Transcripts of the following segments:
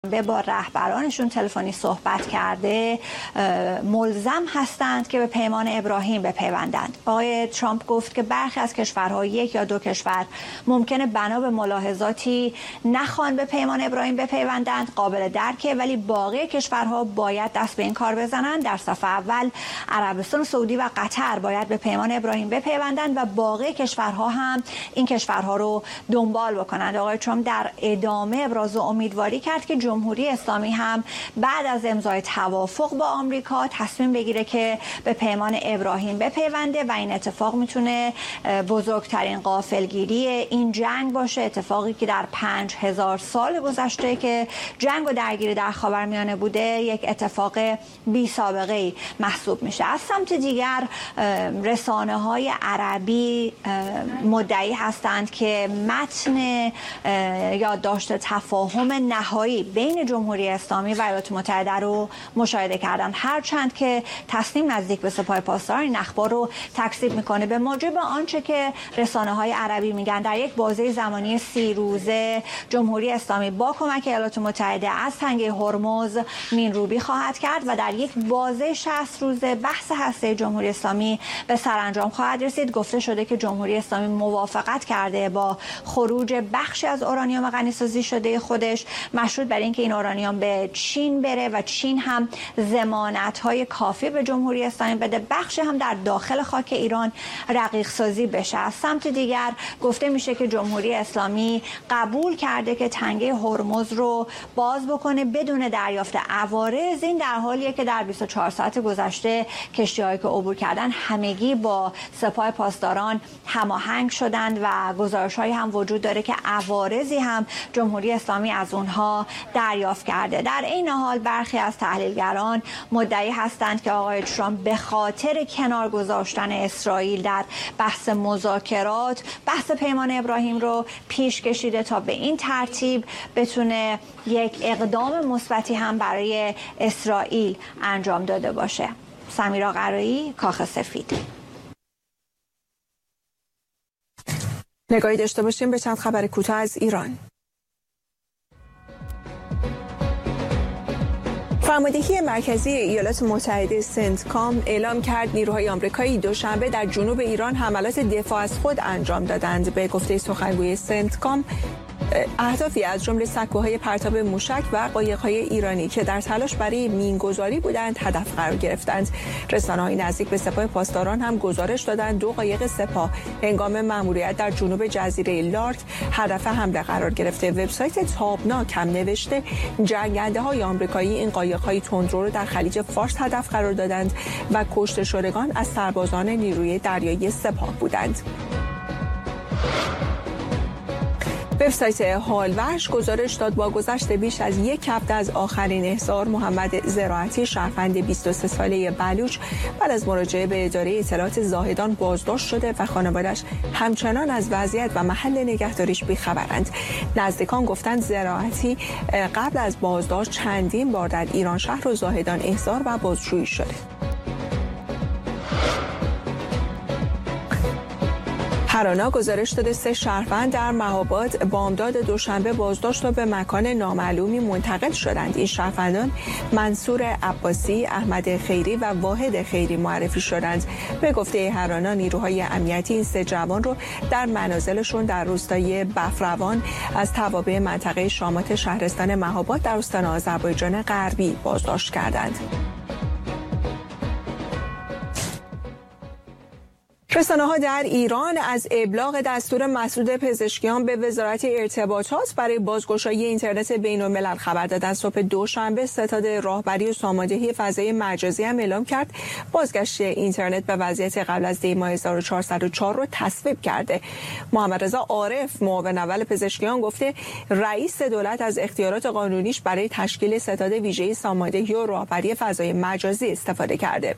با رهبرانشون تلفنی صحبت کرده ملزم هستند که به پیمان ابراهیم بپیوندند. آقای ترامپ گفت که برخی از کشورها، یک یا دو کشور، ممکنه بنا به ملاحظاتی نخوان به پیمان ابراهیم بپیوندند، قابل درکه، ولی باقی کشورها باید دست به این کار بزنند. در صف اول عربستان سعودی و قطر باید به پیمان ابراهیم بپیوندند و باقی کشورها هم این کشورها رو دنبال بکنند. آقای ترامپ در ادامه ابراز امیدواری کرد که جمهوری اسلامی هم بعد از امضای توافق با آمریکا تصمیم بگیره که به پیمان ابراهیم بپیونده و این اتفاق میتونه بزرگترین غافلگیری این جنگ باشه، اتفاقی که در 5000 سال گذشته که جنگ و درگیری در خاورمیانه بوده یک اتفاق بی سابقه ای محسوب میشه. از سمت دیگر رسانه‌های عربی مدعی هستند که متن یادداشت تفاهم نهایی بین جمهوری اسلامی و ایالات متحده رو مشاهده کردند، هرچند که تصمیم نزدیک به سپاه پاسداران این اخبار رو تکذیب میکنه. به موجب آنچه که رسانه‌های عربی میگن، در یک بازه زمانی 30 روزه جمهوری اسلامی با کمک ایالات متحده از تنگه هرمز مینروبی خواهد کرد و در یک بازه 60 روزه بحث هسته جمهوری اسلامی به سرانجام خواهد رسید. گفته شده که جمهوری اسلامی موافقت کرده با خروج بخشی از اورانیوم غنی‌سازی شده خودش، مشروط بر اینکه این اورانیوم به چین بره و چین هم ضمانت‌های کافی به جمهوری اسلامی بده، بخش هم در داخل خاک ایران رقیق سازی بشه. از سمت دیگر گفته میشه که جمهوری اسلامی قبول کرده که تنگه هرمز رو باز بکنه بدون دریافت عوارض. این در حالیه که در 24 ساعت گذشته کشتی‌هایی که عبور کردن همگی با سپاه پاسداران هماهنگ شدند و گزارش‌هایی هم وجود داره که عوارضی هم جمهوری اسلامی از اونها دریافت کرده. در این حال برخی از تحلیلگران مدعی هستند که آقای ترامپ به خاطر کنار گذاشتن اسرائیل در بحث مذاکرات بحث پیمان ابراهیم رو پیش کشیده تا به این ترتیب بتونه یک اقدام مثبتی هم برای اسرائیل انجام داده باشه. سمیرا قرایی، کاخ سفید. نگاهی داشته باشیم به چند خبر کوتاه از ایران. فرماندهی مرکزی ایالات متحده سنتکام اعلام کرد نیروهای آمریکایی دوشنبه در جنوب ایران حملات دفاع از خود انجام دادند. به گفته سخنگوی سنتکام، اهدافی از جمله سکوهای پرتاب موشک و قایق‌های ایرانی که در تلاش برای مین‌گذاری بودند هدف قرار گرفتند. رسانه‌های نزدیک به سپاه پاسداران هم گزارش دادند 2 قایق سپاه هنگام مأموریت در جنوب جزیره لارک هدف حمله قرار گرفته. وبسایت تابناک هم نوشته جنگنده‌های آمریکایی این قایق‌های تندرو را در خلیج فارس هدف قرار دادند و کشته شدگان از سربازان نیروی دریایی سپاه بودند. وبسایت هالوش گزارش داد با گذشت بیش از 1 هفته از آخرین احضار، محمد زراعتی شهروند 23 ساله بلوچ بعد از مراجعه به اداره اطلاعات زاهدان بازداشت شده و خانواده‌اش همچنان از وضعیت و محل نگهداریش بی‌خبرند. نزدیکان گفتند زراعتی قبل از بازداشت چندین بار در ایران شهر و زاهدان احضار و بازجویی شده. هرانا گزارش داده 3 شهروند در مهاباد بامداد دوشنبه بازداشت و به مکان نامعلومی منتقل شدند. این شهروندان منصور عباسی، احمد خیری و واحد خیری معرفی شدند. به گفته هرانا نیروهای امنیتی این 3 جوان رو در منازلشون در روستای بفروان از توابع منطقه شامات شهرستان مهاباد در استان آذربایجان غربی بازداشت کردند. رسانه‌ها در ایران از ابلاغ دستور مسعود پزشکیان به وزارت ارتباطات برای بازگشایی اینترنت بین‌الملل خبر دادند. صبح دوشنبه ستاد راهبری و ساماندهی فضای مجازی هم اعلام کرد بازگشت اینترنت به وضعیت قبل از دی ماه 1404 رو تصویب کرده. محمد رضا عارف معاون اول پزشکیان گفته رئیس دولت از اختیارات قانونیش برای تشکیل ستاد ویژه ساماندهی و راهبری فضای مجازی استفاده کرده.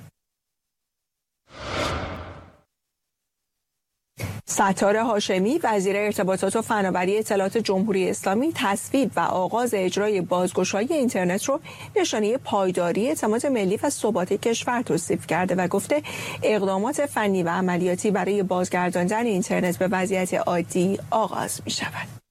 ستار هاشمی وزیر ارتباطات و فناوری اطلاعات جمهوری اسلامی تصویب و آغاز اجرای بازگشایی اینترنت رو نشانه پایداری اعتماد ملی و ثبات کشور توصیف کرده و گفته اقدامات فنی و عملیاتی برای بازگرداندن اینترنت به وضعیت عادی آغاز می شود.